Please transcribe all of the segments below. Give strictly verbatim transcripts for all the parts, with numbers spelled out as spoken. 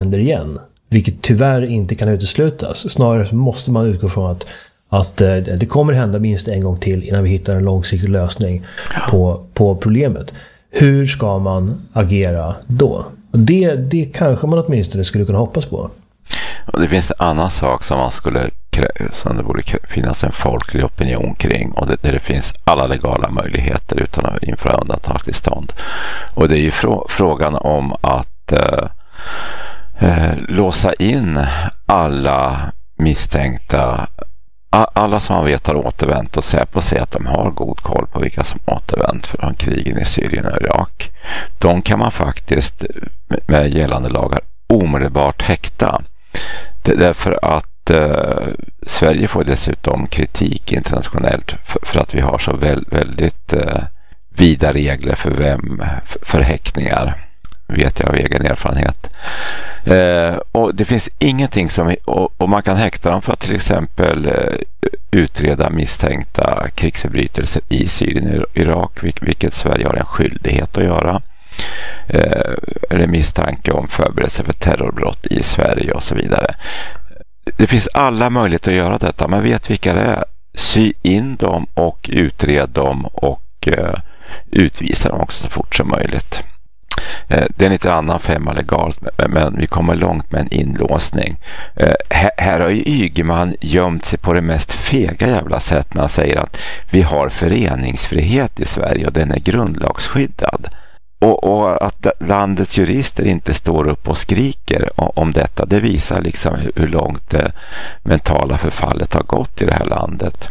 händer igen. Vilket tyvärr inte kan uteslutas. Snarare måste man utgå från att, att eh, det kommer hända minst en gång till innan vi hittar en långsiktig lösning på, på problemet. Hur ska man agera då? Det, det kanske man åtminstone skulle kunna hoppas på. Och det finns en annan sak som man skulle som det borde finnas en folklig opinion kring, och det, där det finns alla legala möjligheter utan att införa undantagstillstånd. Och det är ju frå, frågan om att eh, eh, låsa in alla misstänkta, alla som man vet har återvänt, och Säpo säger att de har god koll på vilka som återvänt från krigen i Syrien och Irak. De kan man faktiskt med gällande lagar omedelbart häkta. Det är därför att eh, Sverige får dessutom kritik internationellt för, för att vi har så väl, väldigt eh, vida regler för vem för, för häktningar, vet jag av egen erfarenhet. Eh, och det finns ingenting som, och, och man kan häkta dem för att till exempel eh, utreda misstänkta krigsförbrytelser i Syrien och Irak, vil, vilket Sverige har en skyldighet att göra. Eh, eller misstanke om förberedelse för terrorbrott i Sverige och så vidare. Det finns alla möjligheter att göra detta. Man vet vilka det är. Sy in dem och utred dem och eh, utvisa dem också så fort som möjligt. Eh, det är en lite annan femma legalt, men, men vi kommer långt med en inlåsning. Eh, här, här har ju Ygeman gömt sig på det mest fega jävla sätt när han säger att vi har föreningsfrihet i Sverige och den är grundlagsskyddad. Och, och att landets jurister inte står upp och skriker om detta, det visar liksom hur långt det mentala förfallet har gått i det här landet.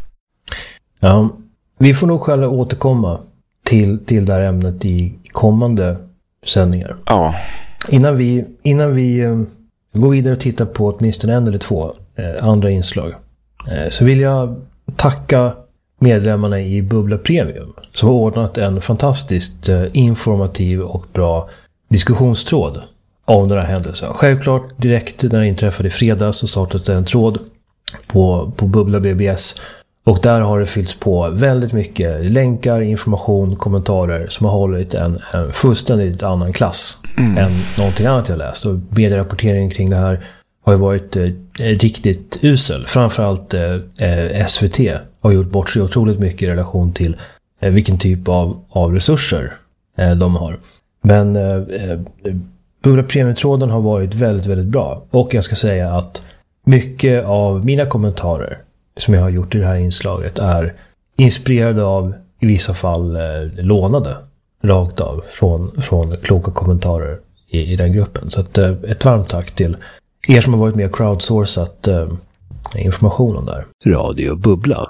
Ja, vi får nog själva återkomma till, till det här ämnet i kommande sändningar. Ja. Innan vi, innan vi eh, går vidare och tittar på åtminstone en eller två eh, andra inslag eh, så vill jag tacka medlemmarna i Bubbla Premium som har ordnat en fantastiskt eh, informativ och bra diskussionstråd om den här händelsen. Självklart direkt när det inträffade i fredags så startade en tråd på, på Bubbla B B S, och där har det fyllts på väldigt mycket länkar, information, kommentarer som har hållit en, en fullständigt annan klass mm. än någonting annat jag läst. Och medierapporteringen kring det här har ju varit eh, riktigt usel. Framförallt eh, S V T har gjort bort sig otroligt mycket i relation till eh, vilken typ av, av resurser eh, de har. Men eh, Bubbla Premium-tråden har varit väldigt, väldigt bra. Och jag ska säga att mycket av mina kommentarer som jag har gjort i det här inslaget är inspirerade av, i vissa fall eh, lånade rakt av från, från kloka kommentarer i, i den gruppen. Så att, eh, ett varmt tack till er som har varit med och crowdsourcat eh, information om där. Radio Bubbla.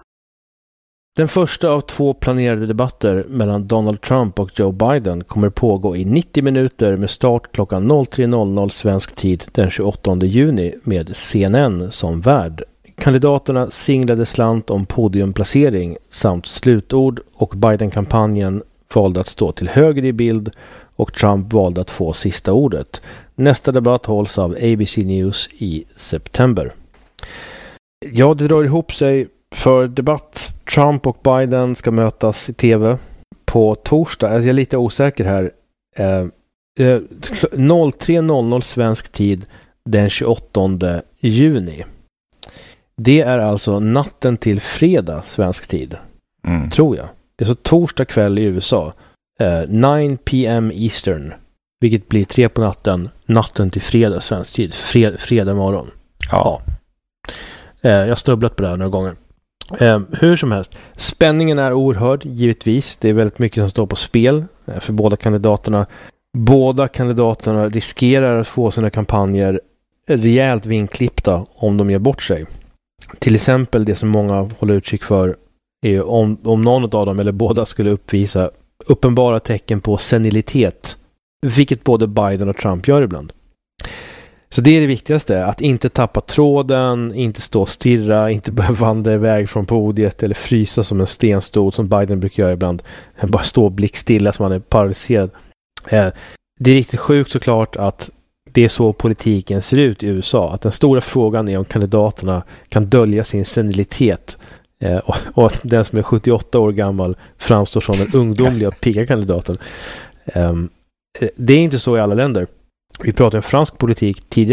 Den första av två planerade debatter mellan Donald Trump och Joe Biden kommer pågå i nittio minuter med start klockan tre noll noll svensk tid den tjugoåttonde juni med C N N som värd. Kandidaterna singlade slant om podiumplacering samt slutord, och Biden-kampanjen valde att stå till höger i bild och Trump valde att få sista ordet. Nästa debatt hålls av A B C News i september. Ja, det drar ihop sig för debatt. Trump och Biden ska mötas i tv på torsdag. Jag är lite osäker här. Eh, tre noll noll svensk tid den tjugoåttonde juni. Det är alltså natten till fredag svensk tid. Mm. Tror jag. Det är så torsdag kväll i U S A. Eh, nio p m Eastern. Vilket blir tre på natten. Natten till fredag svensk tid. Fred, fredag morgon. Ja. ja. Eh, jag har snubblat på det här några gånger. Eh, hur som helst. Spänningen är oerhörd, givetvis. Det är väldigt mycket som står på spel eh, för båda kandidaterna. Båda kandidaterna riskerar att få sina kampanjer rejält vinklippta om de gör bort sig. Till exempel det som många håller utkik för är om, om någon av dem eller båda skulle uppvisa uppenbara tecken på senilitet, vilket både Biden och Trump gör ibland. Så det är det viktigaste, att inte tappa tråden, inte stå och stirra, inte börja vandra iväg från podiet eller frysa som en stenstol som Biden brukar göra ibland. Bara stå blickstilla som han är paralyserad. Det är riktigt sjukt såklart att det är så politiken ser ut i U S A. Att den stora frågan är om kandidaterna kan dölja sin senilitet. Eh, och, och att den som är sjuttioåtta år gammal framstår som den ungdomliga och pigga kandidaten. Eh, det är inte så i alla länder. Vi pratade om fransk politik tidigare.